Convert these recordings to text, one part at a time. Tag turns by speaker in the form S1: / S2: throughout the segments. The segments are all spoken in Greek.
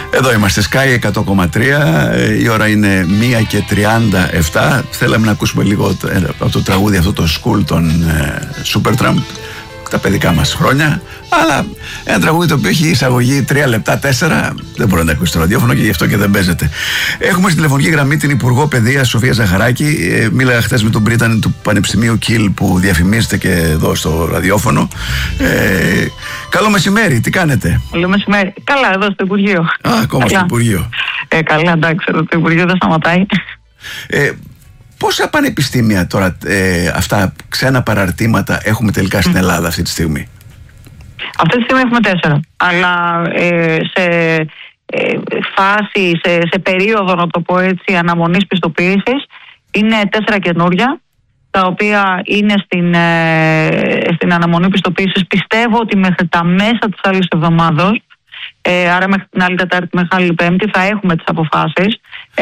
S1: Εδώ είμαστε Sky 100,3. Η ώρα είναι 1:37. Θέλαμε να ακούσουμε λίγο από το τραγούδι αυτό, το School των Supertramp, τα παιδικά μας χρόνια. Αλλά ένα τραγούδι το οποίο έχει εισαγωγή 3 λεπτά, 4, δεν μπορεί να τα ακούσει στο ραδιόφωνο και γι' αυτό και δεν παίζεται. Έχουμε στην τηλεφωνική γραμμή την Υπουργό Παιδείας Σοφία Ζαχαράκη. Μίλαγα χθες με τον πρίτανη του Πανεπιστημίου Κιλ που διαφημίζεται και εδώ στο ραδιόφωνο. Καλό μεσημέρι, τι κάνετε?
S2: Καλό μεσημέρι. Καλά, εδώ στο Υπουργείο.
S1: Ακόμα στο Υπουργείο.
S2: Καλά, εντάξει, εδώ το Υπουργείο δεν σταματάει.
S1: Πόσα πανεπιστήμια τώρα, αυτά ξένα παραρτήματα, έχουμε τελικά στην Ελλάδα αυτή τη στιγμή?
S2: Αυτή τη στιγμή έχουμε 4. Αλλά σε φάση, σε περίοδο, να το πω έτσι, αναμονής πιστοποίησης, είναι 4 καινούρια, τα οποία είναι στην αναμονή πιστοποίησης. Πιστεύω ότι μέχρι τα μέσα της άλλης εβδομάδος, άρα μέχρι την άλλη Τετάρτη, μέχρι άλλη Πέμπτη, θα έχουμε τις αποφάσεις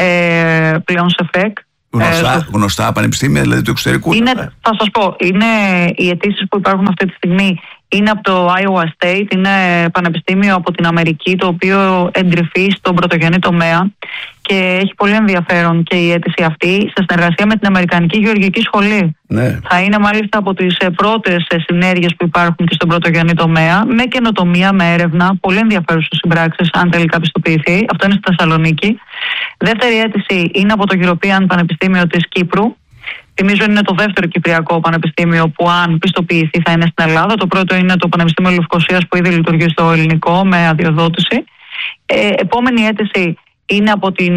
S2: πλέον σε ΦΕΚ.
S1: Γνωστά πανεπιστήμια, δηλαδή του εξωτερικού?
S2: Θα σας πω, είναι οι αιτήσεις που υπάρχουν αυτή τη στιγμή. Είναι από το Iowa State, είναι πανεπιστήμιο από την Αμερική, το οποίο εντρυφεί στον πρωτογενή τομέα και έχει πολύ ενδιαφέρον και η αίτηση αυτή σε συνεργασία με την Αμερικανική Γεωργική Σχολή.
S1: Ναι.
S2: Θα είναι μάλιστα από τις πρώτες συνέργειες που υπάρχουν και στον πρωτογενή τομέα, με καινοτομία, με έρευνα, πολύ ενδιαφέρουσες συμπράξεις, αν τελικά πιστοποιηθεί. Αυτό είναι στη Θεσσαλονίκη. Δεύτερη αίτηση είναι από το European Πανεπιστήμιο της Κύπρου. Θυμίζω είναι το δεύτερο κυπριακό πανεπιστήμιο που, αν πιστοποιηθεί, θα είναι στην Ελλάδα. Το πρώτο είναι το Πανεπιστήμιο Λευκωσίας, που ήδη λειτουργεί στο ελληνικό με αδειοδότηση. Επόμενη αίτηση είναι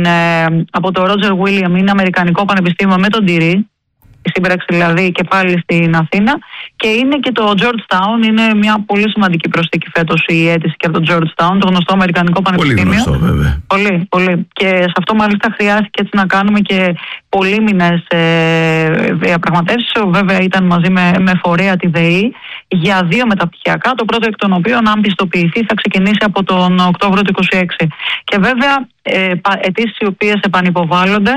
S2: από το Roger Williams, είναι αμερικανικό πανεπιστήμιο με τον Τυρί, η σύμπραξη δηλαδή και πάλι στην Αθήνα. Και είναι και το Georgetown, είναι μια πολύ σημαντική προσθήκη φέτος η αίτηση και από το Georgetown, το γνωστό αμερικανικό πανεπιστήμιο.
S1: Πολύ γνωστό, βέβαια.
S2: Πολύ, πολύ. Και σε αυτό μάλιστα χρειάστηκε έτσι να κάνουμε και πολύμηνες διαπραγματεύσεις. Βέβαια ήταν μαζί με φορέα τη ΔΕΗ για 2 μεταπτυχιακά, το πρώτο εκ των οποίων, αν πιστοποιηθεί, θα ξεκινήσει από τον Οκτώβριο του 2026. Και βέβαια αιτήσεις οι οποίες επανυποβάλλονται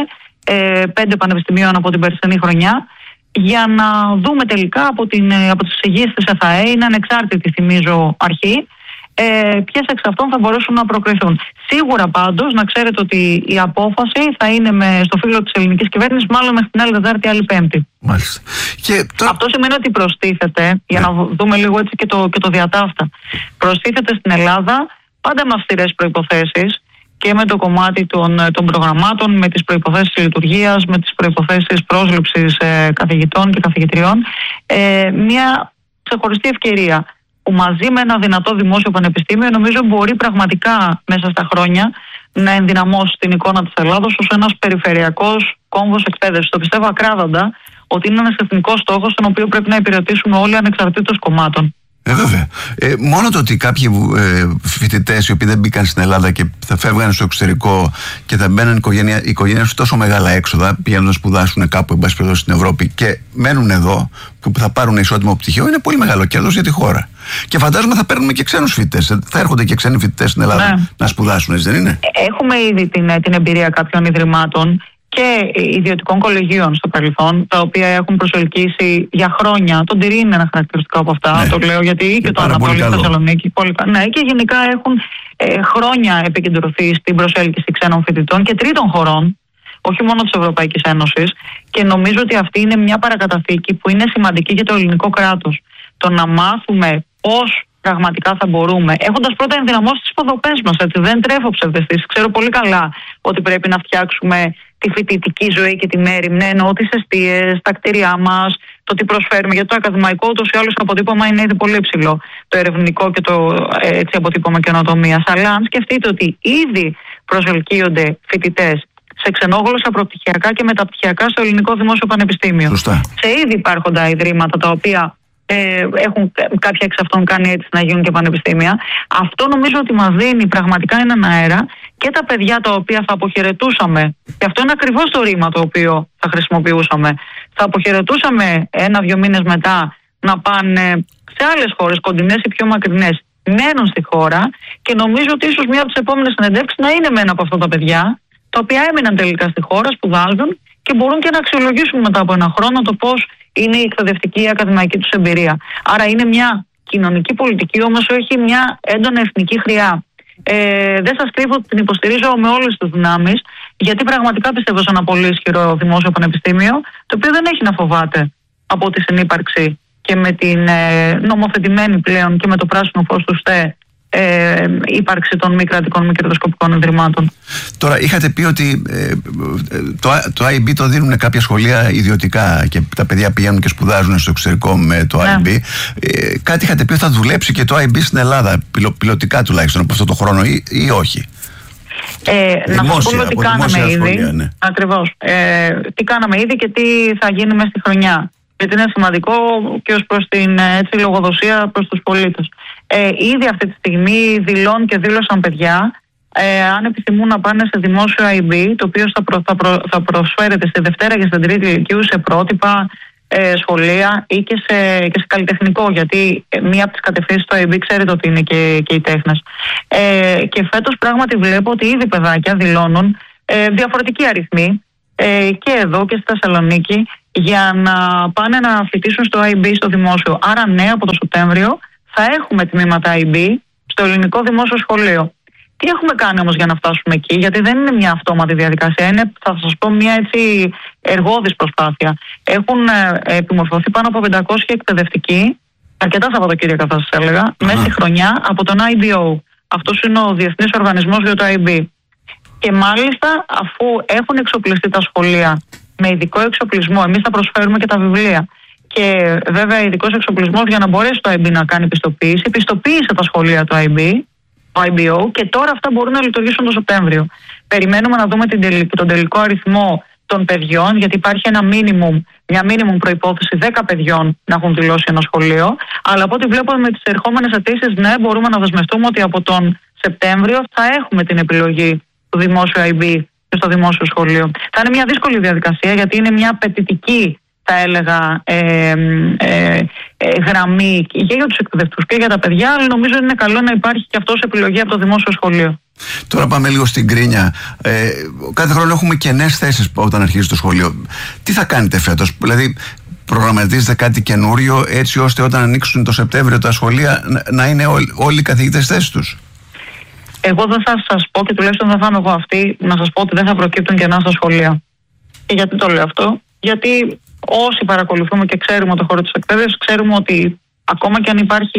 S2: 5 πανεπιστημίων από την περσινή χρονιά, για να δούμε τελικά από τις εισηγήσεις της ΕΘΑΕ, είναι ανεξάρτητη, θυμίζω, αρχή, ποιες εξ αυτών θα μπορέσουν να προκριθούν. Σίγουρα πάντως να ξέρετε ότι η απόφαση θα είναι στο φύλλο της ελληνικής κυβέρνησης, μάλλον μέχρι την άλλη Τετάρτη, άλλη Πέμπτη.
S1: Μάλιστα.
S2: Αυτό σημαίνει ότι προστίθεται, για να δούμε λίγο έτσι και το διατάφτα, προστίθεται στην Ελλάδα πάντα με αυστηρές προϋποθέσεις, και με το κομμάτι των προγραμμάτων, με τις προϋποθέσεις λειτουργίας, με τις προϋποθέσεις πρόσληψης καθηγητών και καθηγητριών, μια ξεχωριστή ευκαιρία που μαζί με ένα δυνατό δημόσιο πανεπιστήμιο, νομίζω, μπορεί πραγματικά μέσα στα χρόνια να ενδυναμώσει την εικόνα της Ελλάδος ως ένας περιφερειακός κόμβος εκπαίδευσης. Το πιστεύω ακράδαντα ότι είναι ένας εθνικός στόχος, τον οποίο πρέπει να υπηρετήσουμε όλοι ανεξαρτήτως κομμάτων.
S1: Βέβαια. Μόνο το ότι κάποιοι φοιτητές οι οποίοι δεν μπήκαν στην Ελλάδα και θα φεύγαν στο εξωτερικό και θα μπαίνουν οι οικογένειες τόσο μεγάλα έξοδα, πηγαίνουν να σπουδάσουν κάπου, εν πάση περιπτώσει, στην Ευρώπη, και μένουν εδώ, που θα πάρουν ισότιμο πτυχίο, είναι πολύ μεγάλο κέρδος για τη χώρα. Και φαντάζομαι θα παίρνουμε και ξένους φοιτητές. Θα έρχονται και ξένοι φοιτητές στην Ελλάδα να σπουδάσουν, έτσι δεν είναι? Έχουμε
S2: ήδη την εμπειρία κάποιων ιδρυμάτων και ιδιωτικών κολεγίων στο παρελθόν, τα οποία έχουν προσελκύσει για χρόνια. Το Τυρί είναι ένα χαρακτηριστικό από αυτά. Ναι. Το λέω γιατί και το Ανατολή Θεσσαλονίκη. Ναι, και γενικά έχουν χρόνια επικεντρωθεί στην προσέλκυση ξένων φοιτητών και τρίτων χωρών, όχι μόνο της Ευρωπαϊκής Ένωσης. Και νομίζω ότι αυτή είναι μια παρακαταθήκη που είναι σημαντική για το ελληνικό κράτος. Το να μάθουμε πώς πραγματικά θα μπορούμε, έχοντας πρώτα ενδυναμώσει τις υποδομές μας. Δεν τρέφω ψευδαισθήσεις. Ξέρω πολύ καλά ότι πρέπει να φτιάξουμε τη φοιτητική ζωή και τη μέριμνα, εννοώ τις εστίες, τα κτίρια μας, το τι προσφέρουμε. Γιατί το ακαδημαϊκό, ούτως ή άλλως, το αποτύπωμα είναι ήδη πολύ υψηλό. Το ερευνητικό και το αποτύπωμα καινοτομίας. Αλλά αν σκεφτείτε ότι ήδη προσελκύονται φοιτητές σε ξενόγλωσσα, προπτυχιακά και μεταπτυχιακά στο ελληνικό δημόσιο πανεπιστήμιο.
S1: Σωστά.
S2: Σε ήδη υπάρχοντα ιδρύματα, τα οποία έχουν κάποια εξ αυτών κάνει έτσι να γίνουν και πανεπιστήμια. Αυτό νομίζω ότι μας δίνει πραγματικά έναν αέρα, και τα παιδιά τα οποία θα αποχαιρετούσαμε, και αυτό είναι ακριβώς το ρήμα το οποίο θα χρησιμοποιούσαμε, θα αποχαιρετούσαμε 1-2 μήνες μετά να πάνε σε άλλες χώρες, κοντινές ή πιο μακρινές, μένουν στη χώρα, και νομίζω ότι ίσως μια από τις επόμενες συνεντεύξεις να είναι με ένα από αυτά τα παιδιά, τα οποία έμειναν τελικά στη χώρα, σπουδάζουν και μπορούν και να αξιολογήσουν μετά από 1 χρόνο το πώς είναι η εκπαιδευτική, η ακαδημαϊκή τους εμπειρία. Άρα είναι μια κοινωνική πολιτική, όμως όχι μια έντονα εθνική χρειά. Δεν σας κρύβω ότι την υποστηρίζω με όλες τις δυνάμεις, γιατί πραγματικά πιστεύω σε ένα πολύ ισχυρό δημόσιο πανεπιστήμιο, το οποίο δεν έχει να φοβάται από τη συνύπαρξη και με την νομοθετημένη πλέον και με το πράσινο φως του ΣΤΕ ύπαρξη των μη κρατικών, μη κερδοσκοπικών ιδρυμάτων. Τώρα, είχατε πει ότι
S1: το IB το δίνουν κάποια σχολεία ιδιωτικά και τα παιδιά πηγαίνουν και σπουδάζουν στο εξωτερικό με το IB. Κάτι είχατε πει ότι θα δουλέψει και το IB στην Ελλάδα, πιλωτικά τουλάχιστον από αυτό το χρόνο, ή όχι?
S2: Να σας πούμε τι κάναμε ήδη. Ακριβώς. Τι κάναμε ήδη και τι θα γίνει μέσα στη χρονιά. Γιατί είναι σημαντικό και ως προς την λογοδοσία προς τους πολίτες. Ήδη αυτή τη στιγμή δήλωσαν παιδιά αν επιθυμούν να πάνε σε δημόσιο IB, το οποίο θα προσφέρεται στη Δευτέρα και στην Τρίτη Λυκείου σε πρότυπα σχολεία ή και σε καλλιτεχνικό, γιατί μία από τις κατευθύνσεις του IB ξέρετε ότι είναι και οι τέχνες. Και φέτος πράγματι βλέπω ότι ήδη παιδάκια δηλώνουν διαφορετικοί αριθμοί και εδώ και στη Θεσσαλονίκη για να πάνε να φοιτήσουν στο IB στο δημόσιο. Άρα ναι, από το Σεπτέμβριο θα έχουμε τμήματα IB στο ελληνικό δημόσιο σχολείο. Τι έχουμε κάνει όμως για να φτάσουμε εκεί? Γιατί δεν είναι μια αυτόματη διαδικασία, είναι, θα σας πω, μια έτσι εργώδης προσπάθεια. Έχουν επιμορφωθεί πάνω από 500 εκπαιδευτικοί, αρκετά Σαββατοκύριακα θα σας έλεγα, μέσα στη χρονιά από τον IBO. Αυτός είναι ο Διεθνής Οργανισμός για το IB. Και μάλιστα, αφού έχουν εξοπλιστεί τα σχολεία με ειδικό εξοπλισμό, εμείς θα προσφέρουμε και τα βιβλία. Και βέβαια ειδικός εξοπλισμός για να μπορέσει το IB να κάνει πιστοποίηση. Πιστοποίησε τα σχολεία του IB, το IBO, και τώρα αυτά μπορούν να λειτουργήσουν το Σεπτέμβριο. Περιμένουμε να δούμε τον τελικό αριθμό των παιδιών, γιατί υπάρχει μια μίνιμουμ προϋπόθεση 10 παιδιών να έχουν δηλώσει ένα σχολείο. Αλλά από ό,τι βλέπω με τις ερχόμενες αιτήσεις, ναι, μπορούμε να δεσμευτούμε ότι από τον Σεπτέμβριο θα έχουμε την επιλογή του δημόσιου IB και στο δημόσιο σχολείο. Θα είναι μια δύσκολη διαδικασία, γιατί είναι μια απαιτητική, θα έλεγα, γραμμή και για τους εκπαιδευτικούς και για τα παιδιά, αλλά νομίζω είναι καλό να υπάρχει και αυτός επιλογή από το δημόσιο σχολείο.
S1: Τώρα πάμε λίγο στην κρίνια. Κάθε χρόνο έχουμε κενές θέσεις όταν αρχίζει το σχολείο. Τι θα κάνετε φέτος? Δηλαδή, προγραμματίζετε κάτι καινούριο έτσι ώστε όταν ανοίξουν το Σεπτέμβριο τα σχολεία να είναι όλοι οι καθηγητές θέσεις τους?
S2: Εγώ δεν θα σας πω, και τουλάχιστον δεν θα είμαι εγώ αυτή, να σας πω ότι δεν θα προκύπτουν κενά στα σχολεία. Και γιατί το λέω αυτό? Γιατί όσοι παρακολουθούμε και ξέρουμε το χώρο της εκπαίδευσης, ξέρουμε ότι ακόμα και αν υπάρχει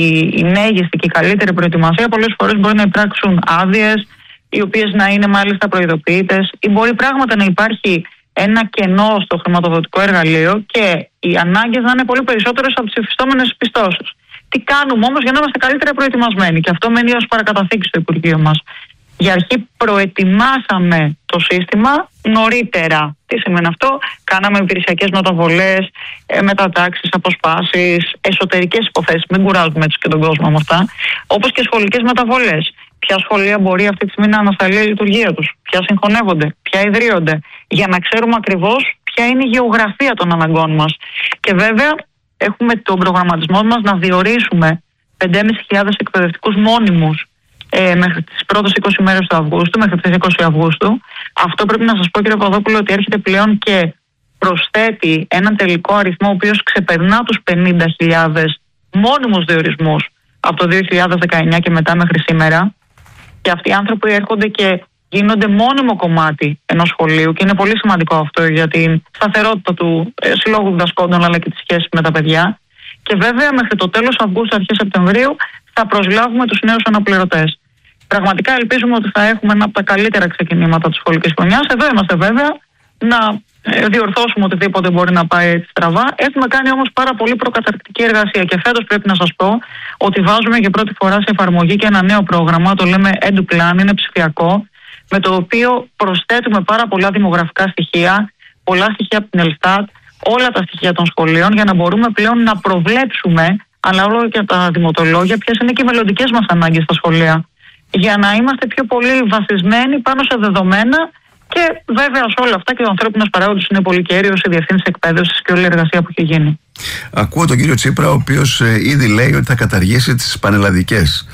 S2: η μέγιστη και η καλύτερη προετοιμασία, πολλές φορές μπορεί να υπάρξουν άδειες, οι οποίες να είναι μάλιστα προειδοποιητές, ή μπορεί πράγματι να υπάρχει ένα κενό στο χρηματοδοτικό εργαλείο και οι ανάγκες να είναι πολύ περισσότερες από τις υφιστόμενες πιστώσεις. Τι κάνουμε όμως για να είμαστε καλύτερα προετοιμασμένοι? Και αυτό μένει ως παρακαταθήκη στο Υπουργείο μας. Για αρχή προετοιμάσαμε το σύστημα νωρίτερα. Τι σημαίνει αυτό? Κάναμε υπηρεσιακές μεταβολές, μετατάξεις, αποσπάσεις, εσωτερικές υποθέσεις. Μην κουράζουμε έτσι και τον κόσμο με αυτά. Όπως και σχολικές μεταβολές. Ποια σχολεία μπορεί αυτή τη στιγμή να ανασταλεί η λειτουργία τους? Ποια συγχωνεύονται? Ποια ιδρύονται? Για να ξέρουμε ακριβώς ποια είναι η γεωγραφία των αναγκών μας. Και βέβαια έχουμε τον προγραμματισμό μας να διορίσουμε 5.500 εκπαιδευτικούς μόνιμους μέχρι τις πρώτες 20 μέρες του Αυγούστου, μέχρι τις 20 Αυγούστου. Αυτό πρέπει να σας πω, κύριε Παπαδόπουλο, ότι έρχεται πλέον και προσθέτει έναν τελικό αριθμό ο οποίος ξεπερνά τους 50.000 μόνιμους διορισμούς από το 2019 και μετά μέχρι σήμερα. Και αυτοί οι άνθρωποι έρχονται και γίνονται μόνιμο κομμάτι ενός σχολείου, και είναι πολύ σημαντικό αυτό για την σταθερότητα του Συλλόγου Διδασκόντων αλλά και τη σχέση με τα παιδιά. Και βέβαια μέχρι το τέλος Αυγούστου, αρχές Σεπτεμβρίου θα προσλάβουμε τους νέους αναπληρωτές. Πραγματικά ελπίζουμε ότι θα έχουμε ένα από τα καλύτερα ξεκινήματα της σχολικής χρονιάς. Εδώ είμαστε βέβαια να διορθώσουμε οτιδήποτε μπορεί να πάει στραβά. Έχουμε κάνει όμως πάρα πολύ προκαταρκτική εργασία και φέτος πρέπει να σας πω ότι βάζουμε για πρώτη φορά σε εφαρμογή και ένα νέο πρόγραμμα, το λέμε EduPlan, είναι ψηφιακό, με το οποίο προσθέτουμε πάρα πολλά δημογραφικά στοιχεία, πολλά στοιχεία από την Ελστάτ, όλα τα στοιχεία των σχολείων, για να μπορούμε πλέον να προβλέψουμε, αλλά όλο και τα δημοτολόγια, ποιες είναι και οι μελλοντικές μας ανάγκες στα σχολεία. Για να είμαστε πιο πολύ βασισμένοι πάνω σε δεδομένα, και βέβαια σε όλα αυτά και ο ανθρώπινος παράγοντας είναι πολύ κέριος, η διευθύνση εκπαίδευσης και όλη η εργασία που έχει γίνει.
S1: Ακούω τον κύριο Τσίπρα, ο οποίος ήδη λέει ότι θα καταργήσει τις πανελλαδικές.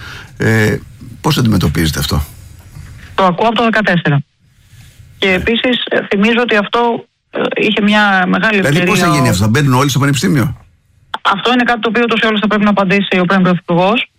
S1: Πώς αντιμετωπίζετε αυτό?
S2: Το ακούω από το 2014. Και επίσης θυμίζω ότι αυτό είχε μια μεγάλη ευκαιρία.
S1: Δηλαδή πώς θα γίνει αυτό? Θα μπαίνουν όλοι στο πανεπιστήμιο?
S2: Αυτό είναι κάτι το οποίο ούτως ή άλλως θα πρέπει να απαντήσει ο πρώην Πρωθυπουργός.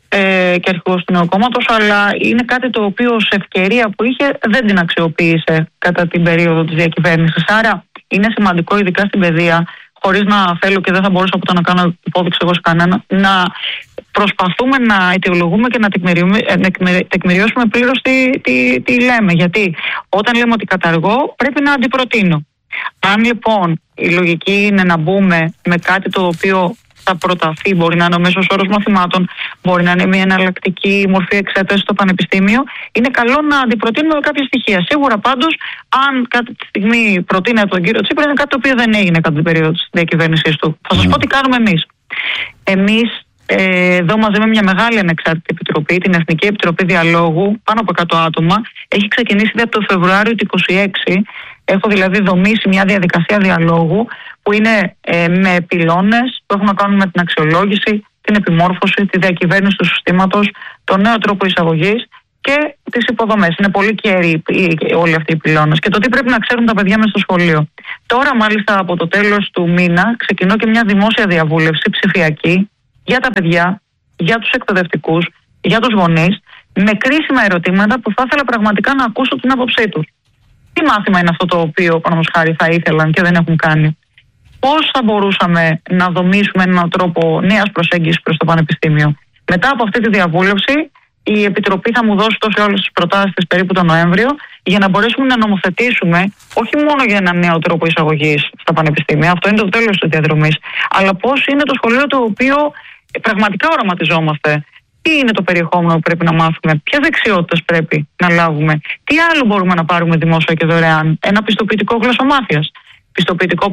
S2: και αρχηγός του νέου κόμματος, αλλά είναι κάτι το οποίο σε ευκαιρία που είχε δεν την αξιοποίησε κατά την περίοδο της διακυβέρνησης. Άρα είναι σημαντικό, ειδικά στην παιδεία, χωρίς να θέλω και δεν θα μπορούσα ποτέ να κάνω υπόδειξη εγώ σε κανένα, να προσπαθούμε να αιτιολογούμε και να τεκμηριώσουμε πλήρως τι λέμε. Γιατί όταν λέμε ότι καταργώ, πρέπει να αντιπροτείνω. Αν λοιπόν η λογική είναι να μπούμε με κάτι το οποίο θα προταθεί, μπορεί να είναι ο μέσος όρος μαθημάτων, μπορεί να είναι μια εναλλακτική μορφή εξέταση στο πανεπιστήμιο, είναι καλό να αντιπροτείνουμε κάποια στοιχεία. Σίγουρα πάντως, αν κάτι τη στιγμή προτείνει από τον κύριο Τσίπρα, είναι κάτι το οποίο δεν έγινε κατά την περίοδο της διακυβέρνησής του. Θα σας πω τι κάνουμε εμείς. Εμείς εδώ μαζί με μια μεγάλη ανεξάρτητη επιτροπή, την Εθνική Επιτροπή Διαλόγου, πάνω από 100 άτομα, έχει ξεκινήσει από το Φεβρουάριο του 2026. Έχω δηλαδή δομήσει μια διαδικασία διαλόγου που είναι με πυλώνες που έχουν να κάνουν με την αξιολόγηση, την επιμόρφωση, τη διακυβέρνηση του συστήματος, τον νέο τρόπο εισαγωγής και τις υποδομές. Είναι πολύ καιροί όλοι αυτοί οι πυλώνες και το τι πρέπει να ξέρουν τα παιδιά μέσα στο σχολείο. Τώρα, μάλιστα, από το τέλος του μήνα, ξεκινώ και μια δημόσια διαβούλευση ψηφιακή για τα παιδιά, για τους εκπαιδευτικούς, για τους γονείς, με κρίσιμα ερωτήματα που θα ήθελα πραγματικά να ακούσω την άποψή τους. Τι μάθημα είναι αυτό το οποίο, παραδείγματος χάρη, θα ήθελαν και δεν έχουν κάνει? Πώς θα μπορούσαμε να δομήσουμε έναν τρόπο νέας προσέγγισης προς το πανεπιστήμιο? Μετά από αυτή τη διαβούλευση, η Επιτροπή θα μου δώσει όλες τις προτάσεις της περίπου τον Νοέμβριο, για να μπορέσουμε να νομοθετήσουμε όχι μόνο για έναν νέο τρόπο εισαγωγής στα πανεπιστήμια, αυτό είναι το τέλος της διαδρομής, αλλά πώς είναι το σχολείο το οποίο πραγματικά οραματιζόμαστε. Τι είναι το περιεχόμενο που πρέπει να μάθουμε, ποιες δεξιότητες πρέπει να λάβουμε, τι άλλο μπορούμε να πάρουμε δημόσια και δωρεάν? Ένα πιστοποιητικό γλωσσομάθειας, πιστοποιητικό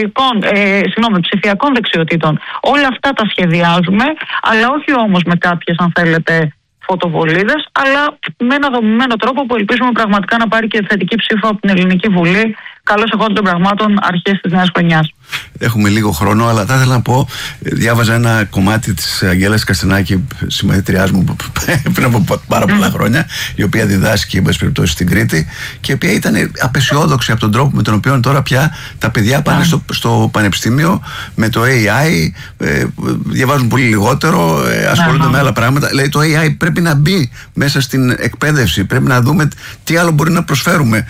S2: ψηφιακών δεξιοτήτων. Όλα αυτά τα σχεδιάζουμε, αλλά όχι όμως με κάποιες, αν θέλετε, φωτοβολίδες, αλλά με ένα δομημένο τρόπο που ελπίζουμε πραγματικά να πάρει και θετική ψήφο από την Ελληνική Βουλή, καλώς εχόντων των πραγμάτων, αρχές της νέας χρονιάς.
S1: Έχουμε λίγο χρόνο, αλλά θα ήθελα να πω, διάβαζα ένα κομμάτι της Αγγέλας Καστενάκη, συμμαθήτριάς μου πριν από πάρα πολλά χρόνια, η οποία διδάσκει, εν πάση περιπτώσει, στην Κρήτη, και η οποία ήταν απεσιόδοξη από τον τρόπο με τον οποίο τώρα πια τα παιδιά πάνε στο πανεπιστήμιο με το AI, διαβάζουν πολύ λιγότερο, ασχολούνται με άλλα πράγματα. Λέει, το AI πρέπει να μπει μέσα στην εκπαίδευση, πρέπει να δούμε τι άλλο μπορεί να προσφέρουμε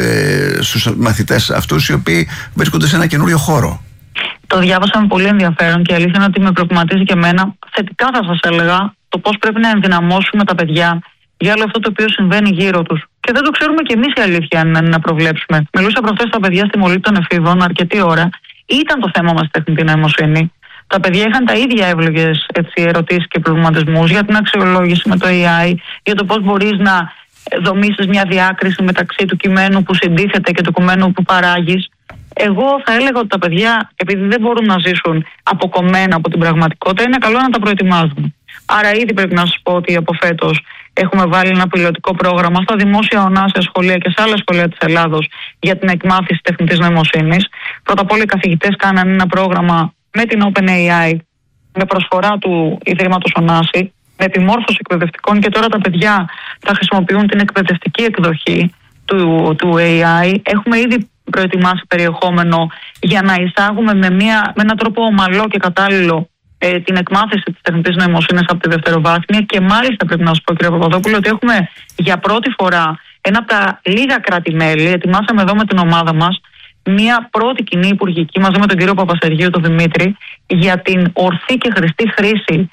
S1: στους μαθητές αυτούς οι οποίοι βρίσκονται σε ένα καινούριο χώρο.
S2: Το διάβασα με πολύ ενδιαφέρον και η αλήθεια είναι ότι με προβληματίζει και εμένα. Θετικά θα σας έλεγα το πώς πρέπει να ενδυναμώσουμε τα παιδιά για όλο αυτό το οποίο συμβαίνει γύρω τους. Και δεν το ξέρουμε κι εμείς, η αλήθεια είναι, να προβλέψουμε. Μιλούσα προχθές στα παιδιά στη Μολύβη των Εφήβων αρκετή ώρα. Ήταν το θέμα μας τεχνητή νοημοσύνη. Τα παιδιά είχαν τα ίδια εύλογες ερωτήσεις και προβληματισμούς για την αξιολόγηση με το AI, για το πώς μπορείς να δομήσεις μια διάκριση μεταξύ του κειμένου που συντίθεται και του κειμένου που παράγεις. Εγώ θα έλεγα ότι τα παιδιά, επειδή δεν μπορούν να ζήσουν αποκομμένα από την πραγματικότητα, είναι καλό να τα προετοιμάζουν. Άρα ήδη πρέπει να σας πω ότι από φέτος έχουμε βάλει ένα πιλωτικό πρόγραμμα στα δημόσια ονάσια σχολεία και σε άλλα σχολεία της Ελλάδος για την εκμάθηση τεχνητής νοημοσύνης. Πρώτα απ' όλα οι καθηγητές κάνανε ένα πρόγραμμα με την OpenAI, με προσφορά του Ιδρύματος Ωνάση, με επιμόρφωση εκπαιδευτικών, και τώρα τα παιδιά θα χρησιμοποιούν την εκπαιδευτική εκδοχή του AI. Έχουμε ήδη προετοιμάσει περιεχόμενο για να εισάγουμε με έναν τρόπο ομαλό και κατάλληλο την εκμάθηση της τεχνητής νοημοσύνης από τη δευτεροβάθμια, και μάλιστα πρέπει να σας πω, κύριε Παπαδόπουλο, ότι έχουμε για πρώτη φορά ένα από τα λίγα κράτη-μέλη, ετοιμάσαμε εδώ με την ομάδα μας μια πρώτη κοινή υπουργική μαζί με τον κύριο Παπασεργίου, τον Δημήτρη, για την ορθή και χρηστή χρήση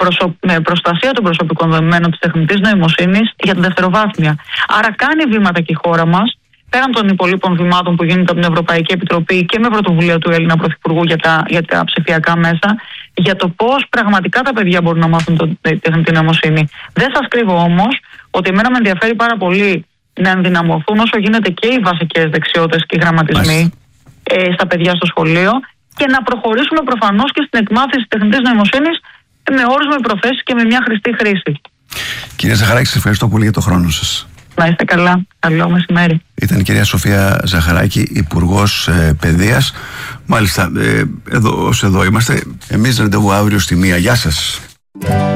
S2: με προστασία των προσωπικών δεδομένων της τεχνητής νοημοσύνης για την δευτεροβάθμια. Άρα κάνει βήματα και η χώρα μας, πέραν των υπολείπων βημάτων που γίνονται από την Ευρωπαϊκή Επιτροπή και με πρωτοβουλία του Έλληνα Πρωθυπουργού για τα ψηφιακά μέσα, για το πώς πραγματικά τα παιδιά μπορούν να μάθουν τη τεχνητή νοημοσύνη. Δεν σας κρύβω όμως ότι εμένα με ενδιαφέρει πάρα πολύ να ενδυναμωθούν όσο γίνεται και οι βασικές δεξιότητες και οι γραμματισμοί στα παιδιά στο σχολείο, και να προχωρήσουμε προφανώς και στην εκμάθηση της τεχνητής νοημοσύνης με όρους, με προθέσεις και με μια χρηστή χρήση.
S1: Κυρία Ζαχαράκη, σας ευχαριστώ πολύ για το χρόνο σας.
S2: Να είστε καλά. Καλό μεσημέρι.
S1: Ήταν η κυρία Σοφία Ζαχαράκη, Υπουργός Παιδείας. Μάλιστα, εδώ είμαστε. Εμείς ραντεβού αύριο στη 1. Γεια σας.